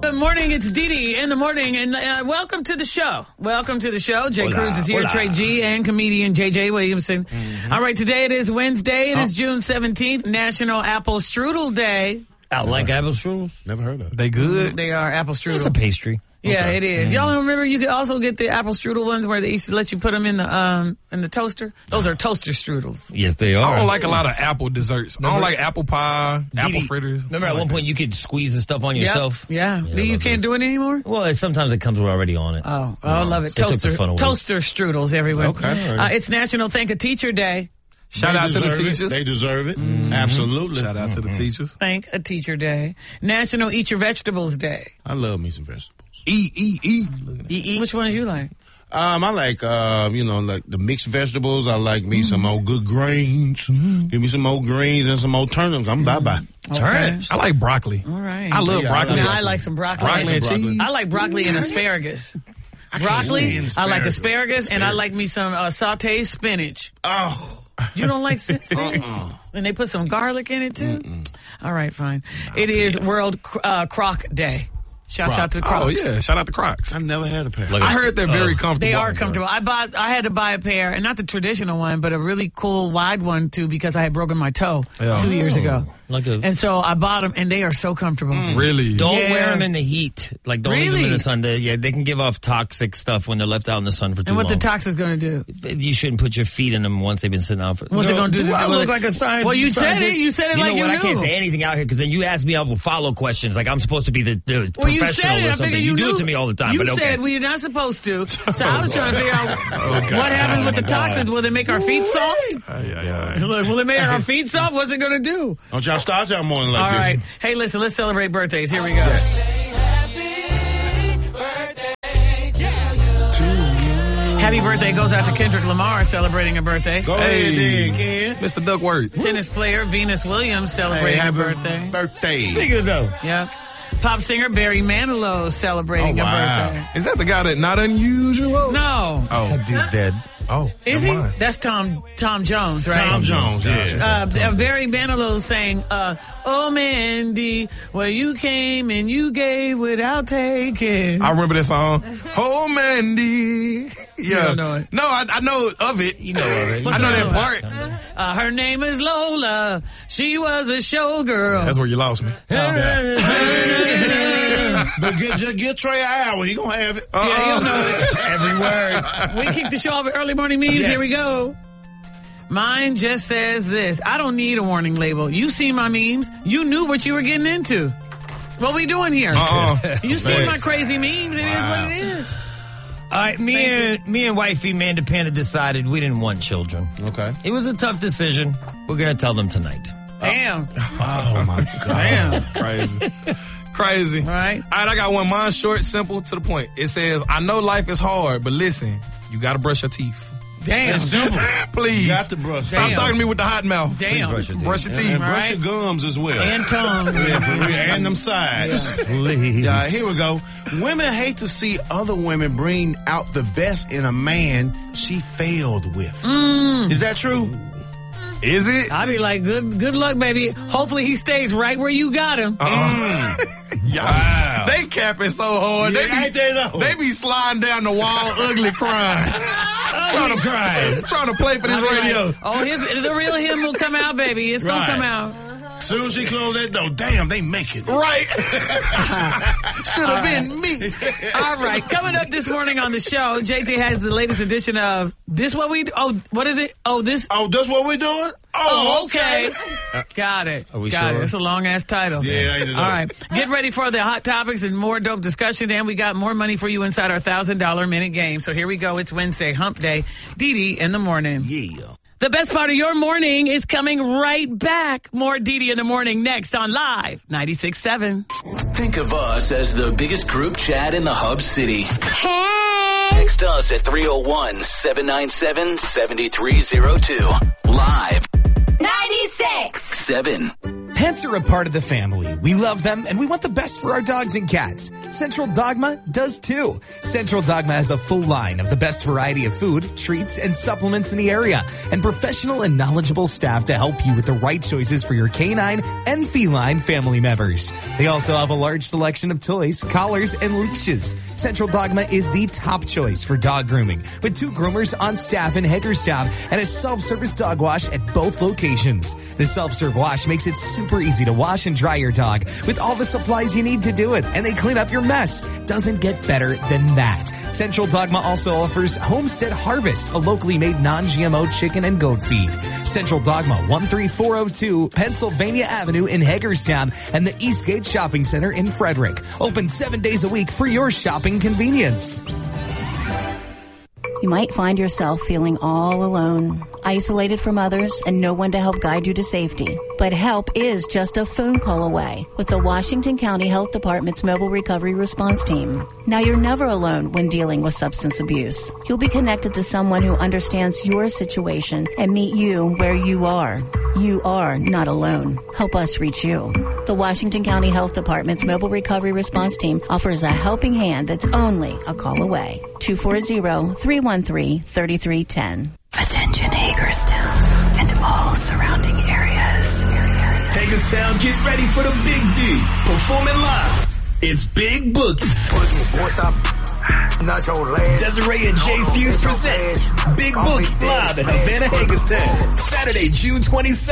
Good morning, it's Dee Dee in the morning, and welcome to the show. Welcome to the show. Jay Cruz is here, Trey G, and comedian J.J. Williamson. All right, today it is Wednesday. It is June 17th, National Apple Strudel Day. I like apple strudels. Never heard of it. They good? They are apple strudel. It's a pastry. Yeah, it is. Y'all remember you could also get the apple strudel ones where they used to let you put them in the toaster? Those are toaster strudels. Yes, they are. I don't like a lot of apple desserts. I don't like apple pie, apple fritters. Remember at one point you could squeeze the stuff on yourself? Yeah. You can't do it anymore? Well, sometimes it comes already on it. Oh, I love it. Toaster strudels everywhere. Okay. It's National Thank a Teacher Day. Shout out to the teachers. They deserve it. Absolutely. Shout out to the teachers. Thank a Teacher Day. National Eat Your Vegetables Day. I love me some vegetables. Eat. Which ones you like? I like, like the mixed vegetables. I like me some more good grains. Give me some more greens and some more turnips. I'm bye-bye. Turnips. I like broccoli. All right. I love broccoli. Now I like some broccoli. Broccoli and cheese. I like broccoli and asparagus. Broccoli, I like asparagus, and I like me some sauteed spinach. Oh. You don't like spinach? And they put some garlic in it, too? All right, fine. It is World Croc Day. Shouts out to Crocs. Oh, yeah. Shout out to Crocs. I never had a pair. I heard they're very comfortable. They are comfortable. I had to buy a pair, and not the traditional one, but a really cool wide one, too, because I had broken my toe 2 years ago. And so I bought them, and they are so comfortable. Really? Don't wear them in the heat. Like, don't leave them in the sun. They can give off toxic stuff when they're left out in the sun for too long. And what the toxic's going to do? You shouldn't put your feet in them once they've been sitting out for... What's it going to do? I look like a scientist. Well, you said it. You said it like you knew. I can't say anything out here because then you ask me out with follow questions like I'm supposed to be the professional or something. You do it to me all the time. You said we're not supposed to. So I was trying to figure out what happens with the toxins. Will they make our feet soft? Will it make our feet soft? What's it going to do? Don't y'all start y'all morning like this. All right. Hey, listen, let's celebrate birthdays. Here we go. Yes. Happy birthday goes out to Kendrick Lamar celebrating a birthday. Go ahead then, Ken. Mr. Duckworth. Tennis player Venus Williams celebrating a birthday. Speaking of though. Yeah. Pop singer Barry Manilow celebrating a birthday. Is that the guy that Not Unusual? No. Oh. That dude's dead. Oh. Is he? That's Tom Jones, right? Tom Jones, yeah. Barry Manilow saying, "Oh Mandy, well you came and you gave without taking." I remember that song. Oh Mandy. Yeah. You don't know it. No, I know of it. You know of it. I know that part. Her name is Lola. She was a showgirl. That's where you lost me. But just get Trey an hour. He gonna have it. Yeah, he'll know it. Every word. We kick the show off with early morning memes. Yes. Here we go. Mine just says this. I don't need a warning label. You see my memes. You knew what you were getting into. What we doing here? You see my crazy memes. It is what it is. All right, me and wifey Amanda Panda decided we didn't want children. Okay. It was a tough decision. We're going to tell them tonight. Damn. Oh, my God. Damn. Crazy. All right. I got one. Mine's short, simple, to the point. It says, I know life is hard, but listen, you got to brush your teeth. Damn. It's simple. Please. You got to brush. Stop Damn. talking to me with the hot mouth. Damn. Brush your teeth. Brush your teeth. And brush Right. your gums as well. And tongue. Yeah, for real. And them sides. Please. Yeah, here we go. Women hate to see other women bring out the best in a man she failed with. Is that true? Is it? I'd be like, good luck, baby. Hopefully he stays right where you got him. Wow. They capping so hard. Yeah, They be sliding down the wall, ugly crying. Trying to play for this radio. Oh, the real him will come out, baby. It's going to come out. Soon as she closed that door, damn, they making it. Right. Should have been me. All right. Coming up this morning on the show, JJ has the latest edition of This What We Do. Oh, what is it? Oh, this. Oh, that's what we're doing? Oh, okay. Got it. Are we Got sure? it. It's a long-ass title. Yeah, ain't it? All right. Get ready for the hot topics and more dope discussion. And we got more money for you inside our $1,000 minute game. So here we go. It's Wednesday, hump day. Dee Dee in the morning. Yeah. The best part of your morning is coming right back. More Dee Dee in the morning next on Live 96.7. Think of us as the biggest group chat in the Hub City. Hey! Text us at 301-797-7302. Live 96.7. Pets are a part of the family. We love them, and we want the best for our dogs and cats. Central Dogma does too. Central Dogma has a full line of the best variety of food, treats, and supplements in the area, and professional and knowledgeable staff to help you with the right choices for your canine and feline family members. They also have a large selection of toys, collars, and leashes. Central Dogma is the top choice for dog grooming, with 2 groomers on staff in Hagerstown and a self-service dog wash at both locations. The self-serve wash makes it super easy to wash and dry your dog with all the supplies you need to do it, and they clean up your mess. Doesn't get better than that. Central Dogma also offers Homestead Harvest, a locally made non-GMO chicken and goat feed. Central Dogma, 13402 Pennsylvania Avenue in Hagerstown, and the Eastgate Shopping Center in Frederick. Open 7 days a week for your shopping convenience. You might find yourself feeling all alone, isolated from others, and no one to help guide you to safety. But help is just a phone call away with the Washington County Health Department's Mobile Recovery Response Team. Now, you're never alone when dealing with substance abuse. You'll be connected to someone who understands your situation and meet you where you are. You are not alone. Help us reach you. The Washington County Health Department's Mobile Recovery Response Team offers a helping hand that's only a call away. 240-313-3310. Attention Hagerstown and all surrounding areas. Hagerstown, get ready for the Big D. Performing live. It's Big Boogie. Desiree and Jay Fuse presents Big Boogie live at Havana, Hagerstown. Saturday, June 27th.